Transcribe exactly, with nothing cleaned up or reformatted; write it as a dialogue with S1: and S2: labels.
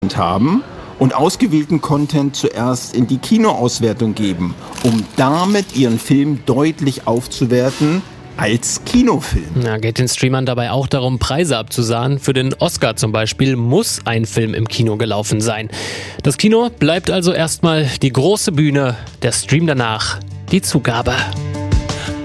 S1: haben und ausgewählten Content zuerst in die Kinoauswertung geben, um damit ihren Film deutlich aufzuwerten als Kinofilm.
S2: Ja, geht den Streamern dabei auch darum, Preise abzusahnen. Für den Oscar zum Beispiel muss ein Film im Kino gelaufen sein. Das Kino bleibt also erstmal die große Bühne, der Stream danach die Zugabe.